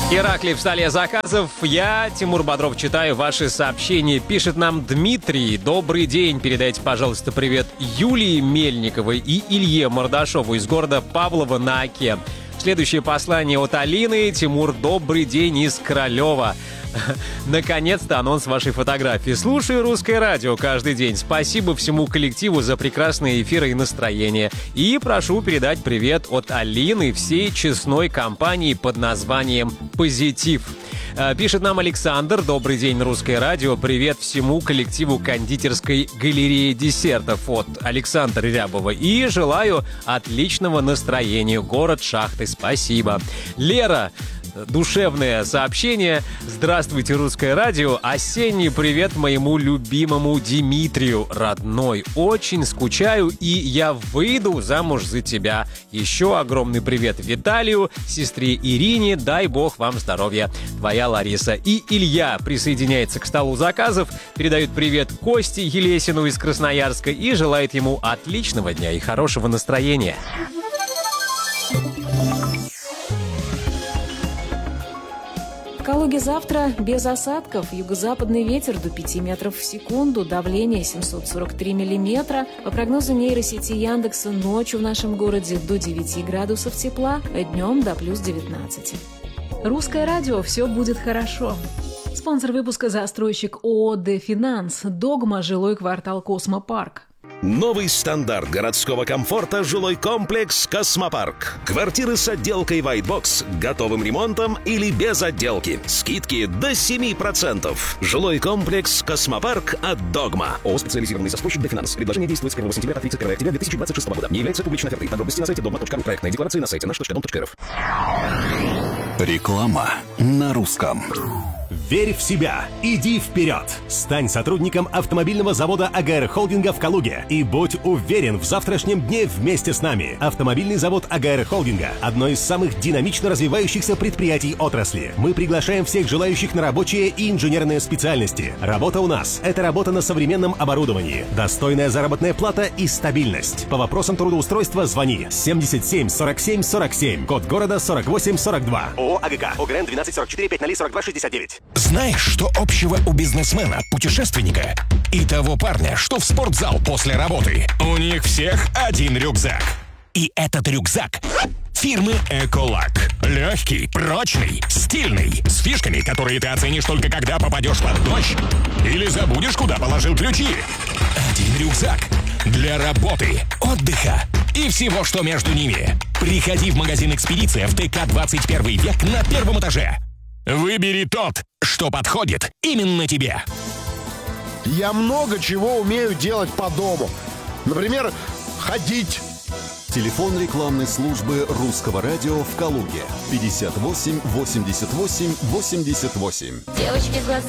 Ираклий в столе заказов. Я, Тимур Бодров, читаю ваши сообщения. Пишет нам Дмитрий. Добрый день. Передайте, пожалуйста, привет Юлии Мельниковой и Илье Мордашову из города Павлово на Оке. Следующее послание от Алины. Тимур, добрый день из Королева. Наконец-то анонс вашей фотографии. Слушаю русское радио каждый день. Спасибо всему коллективу за прекрасные эфиры и настроение. И прошу передать привет от Алины всей честной компании под названием «Позитив». Пишет нам Александр. Добрый день, русское радио. Привет всему коллективу кондитерской галереи десертов от Александра Рябова. И желаю отличного настроения. Город Шахты. Спасибо. Лера. Душевное сообщение. Здравствуйте, русское радио. Осенний привет моему любимому Дмитрию, родной. Очень скучаю, и я выйду замуж за тебя. Еще огромный привет Виталию, сестре Ирине. Дай бог вам здоровья. Твоя Лариса. И Илья присоединяется к столу заказов, передает привет Косте Елесину из Красноярска и желает ему отличного дня и хорошего настроения. В Калуге завтра без осадков. Юго-западный ветер до 5 метров в секунду. Давление 743 миллиметра. По прогнозу нейросети Яндекса, ночью в нашем городе до 9 градусов тепла, днем до плюс 19. Русское радио. Все будет хорошо. Спонсор выпуска — застройщик ООО «Дефинанс». «Догма», жилой квартал «Космопарк». Новый стандарт городского комфорта — жилой комплекс «Космопарк». Квартиры с отделкой White Box, готовым ремонтом или без отделки. Скидки до 7%. Жилой комплекс «Космопарк» от «Догма». ООО «Специализированный застройщик Дефинанс». Предложение действует с 1 сентября по 31 октября 2026 года. Не является публичной офертой. Подробности на сайте dogma.ru. Проектная декларация на сайте наш.дом.рф. Реклама на русском. Верь в себя, иди вперед! Стань сотрудником автомобильного завода АГР Холдинга в Калуге и будь уверен в завтрашнем дне вместе с нами. Автомобильный завод АГР Холдинга – одно из самых динамично развивающихся предприятий отрасли. Мы приглашаем всех желающих на рабочие и инженерные специальности. Работа у нас – это работа на современном оборудовании, достойная заработная плата и стабильность. По вопросам трудоустройства звони 77 47 47, код города 48 42. ООО АГК, ОГРН 12 44 5 42 69. Знаешь, что общего у бизнесмена, путешественника и того парня, что в спортзал после работы? У них всех один рюкзак. И этот рюкзак фирмы «Эколак». Легкий, прочный, стильный, с фишками, которые ты оценишь только когда попадешь под дождь или забудешь, куда положил ключи. Один рюкзак для работы, отдыха и всего, что между ними. Приходи в магазин «Экспедиция» в ТК 21 век на первом этаже. Выбери тот, что подходит именно тебе. Я много чего умею делать по дому. Например, ходить. Телефон рекламной службы русского радио в Калуге 58 88 88. Девочки, глаза